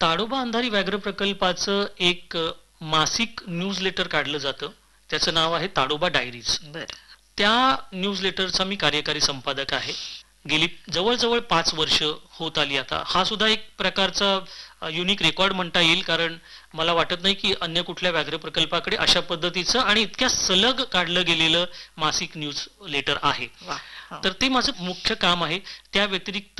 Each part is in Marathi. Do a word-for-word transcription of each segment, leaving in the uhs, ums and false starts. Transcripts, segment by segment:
ताडोबा अंधारी व्याघ्र प्रकल्पाचं एक अ, मासिक न्यूजलेटर काढलं जातं. त्याचं नाव आहे ताडोबा डायरीज. बरं. त्या न्यूजलेटरचा मी कार्यकारी संपादक आहे. गेली जवळजवळ पाच वर्ष होत आली आता. हा सुद्धा एक प्रकारचा युनिक रेकॉर्ड म्हणता येईल, कारण मला वाटत नाही की अन्य कुठल्या व्याघ्र प्रकल्पाकडे अशा पद्धतीचं आणि इतक्या सलग काढलं गेलेलं मासिक न्यूज लेटर आहे. वा. हो. तर ते माझं मुख्य काम आहे. त्या व्यतिरिक्त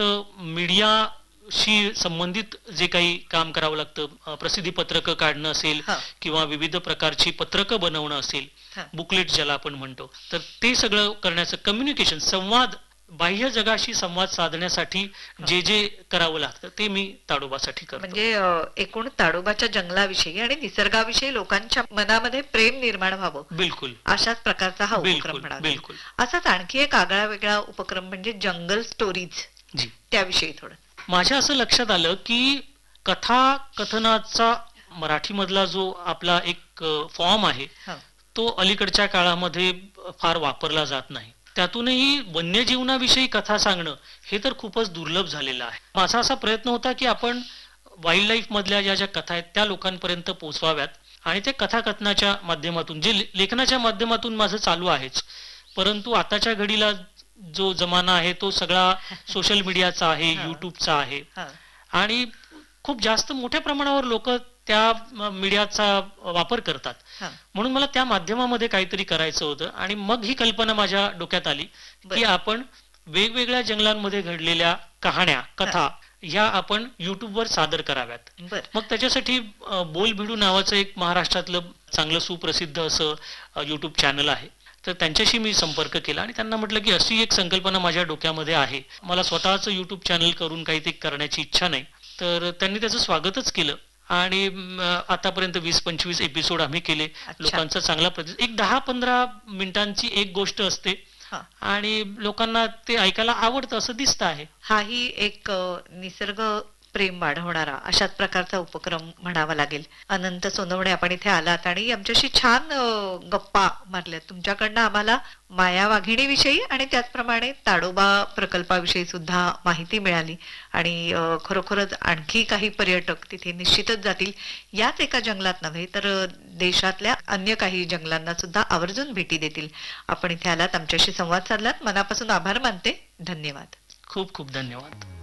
मीडियाशी संबंधित जे काही काम करावं लागतं, अ, प्रसिद्धी पत्रकं काढणं असेल हा. किंवा विविध प्रकारची पत्रकं बनवणं असेल, हा. बुकलेट ज्याला आपण म्हणतो, तर ते सगळं करण्याचं कम्युनिकेशन, संवाद, बाह्य जगाशी संवाद साधण्यासाठी जे जे करावं लागतं ते मी ताडोबासाठी करतो. म्हणजे अ, एकूण ताडोबाच्या जंगलाविषयी आणि निसर्गाविषयी लोकांच्या मनामध्ये प्रेम निर्माण व्हावं बिलकुल अशाच प्रकारचा हा उपक्रम बिलकुल म्हणावा. बिलकुल असाच आणखी एक आगळा वेगळा उपक्रम म्हणजे जंगल स्टोरीज, जी. त्याविषयी थोडं. माझ्या असं लक्षात आलं की कथा कथनाचा मराठीमधला जो आपला एक फॉर्म आहे हा. तो अलीकडच्या काळामध्ये फार वापरला जात नाही. त्यातूनही वन्यजीवनाविषयी कथा सांगणं हे तर खूपच दुर्लभ झालेलं आहे. माझा असा प्रयत्न होता की आपण वाईल्ड लाईफ मधल्या ज्या ज्या कथा आहेत त्या लोकांपर्यंत पोहोचवाव्यात आणि ते कथाकथनाच्या माध्यमातून, जे ले- लेखनाच्या माध्यमातून माझं चालू आहेच, परंतु आताच्या घडीला जो जमाना आहे तो सगळा सोशल मीडियाचा आहे, हा. युट्यूबचा आहे हा. आणि खूप जास्त मोठ्या प्रमाणावर लोक त्या म- मीडियाचा वापर करतात. हा. म्हणून मला त्या माध्यमामध्ये काहीतरी करायचं होतं आणि मग ही कल्पना माझ्या डोक्यात आली की बरं. आपण वेगवेगळ्या जंगलांमध्ये घडलेल्या कहाण्या, कथा ह्या आपण युट्यूबवर सादर कराव्यात. बर. मग त्याच्यासाठी अ, बोलभिडू नावाचं एक महाराष्ट्रातलं चांगलं सुप्रसिद्ध असं युट्यूब चॅनल आहे. तर त्यांच्याशी मी संपर्क केला आणि त्यांना म्हटलं की अशी एक संकल्पना माझ्या डोक्यामध्ये आहे, मला स्वतःचं युट्यूब चॅनल करून काही ते करण्याची इच्छा नाही. तर त्यांनी त्याचं स्वागतच केलं आणि म, आतापर्यंत वीस पंचवीस एपिसोड आम्ही केले. अच्छा. लोकांचा चांगला प्रतिसाद, एक दहा पंधरा मिनिटांची एक गोष्ट असते हा. आणि लोकांना ते ऐकायला आवडतं असं दिसतं आहे. हाही एक अ, निसर्ग प्रेम वाढवणारा अशाच प्रकारचा उपक्रम म्हणावा लागेल. अनंत सोनवणे, आपण इथे आलात आणि आमच्याशी छान अ, गप्पा मारल्यात. तुमच्याकडनं आम्हाला माया वाघिणीविषयी आणि त्याचप्रमाणे ताडोबा प्रकल्पाविषयी सुद्धा माहिती मिळाली आणि अ, खरोखरच आणखी काही पर्यटक तिथे निश्चितच जातील. याच एका जंगलात नव्हे तर अ, देशातल्या अन्य काही जंगलांना सुद्धा आवर्जून भेटी देतील. आपण इथे आलात, आमच्याशी संवाद साधलात, मनापासून आभार मानते. धन्यवाद. खूप खूप धन्यवाद.